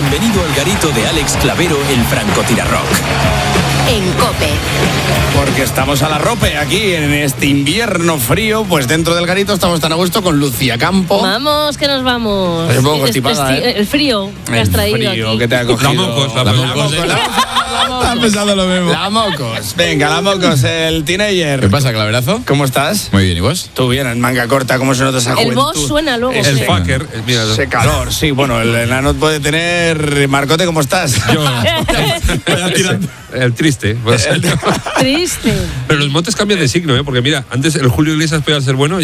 Bienvenido al garito de Alex Clavero, el francotirarrock. En COPE. Porque estamos a la rope aquí en este invierno frío, pues dentro del garito estamos tan a gusto con Lucía Campo. Vamos, que nos vamos. Es un poco constipada, ¿eh? El frío que has traído aquí. Que te ha cogido. La mocos. Estaba pensando lo mismo. La mocos. Venga, la mocos, el teenager. ¿Qué pasa, Claverazo? ¿Cómo estás? Muy bien, ¿y vos? Tú bien, en manga corta, ¿cómo se nota esa juventud? El boss suena luego. Ese- El fucker. Mira, Ese calor, sí, bueno, el enano puede tener... Marcote, ¿cómo estás? el triste. Triste. Pero los motes cambian de signo, ¿eh? Porque mira, antes el Julio Iglesias podía ser bueno.